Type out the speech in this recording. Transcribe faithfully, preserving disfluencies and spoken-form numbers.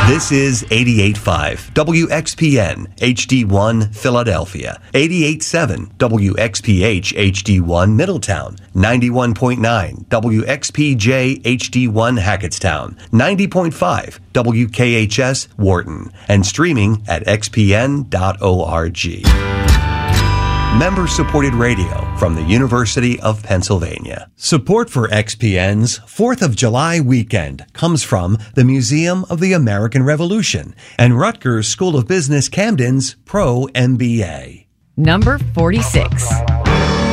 This is eighty-eight point five W X P N H D one Philadelphia, eighty-eight point seven W X P H H D one Middletown, ninety-one point nine W X P J H D one Hackettstown, ninety point five W K H S Wharton, and streaming at x p n dot org. Member-supported radio from the University of Pennsylvania. Support for X P N's fourth of July weekend comes from the Museum of the American Revolution and Rutgers School of Business Camden's Pro M B A. Number forty-six.